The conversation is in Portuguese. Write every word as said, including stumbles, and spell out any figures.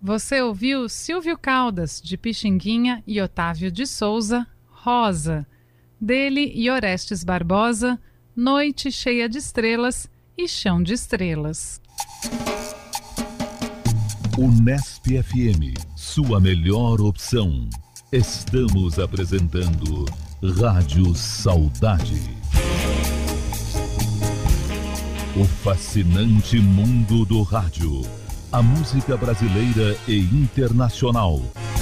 Você ouviu Silvio Caldas, de Pixinguinha, e Otávio de Souza, Rosa. Dele e Orestes Barbosa, Noite Cheia de Estrelas e Chão de Estrelas. Unesp F M, sua melhor opção. Estamos apresentando Rádio Saudade. O fascinante mundo do rádio. A música brasileira e internacional.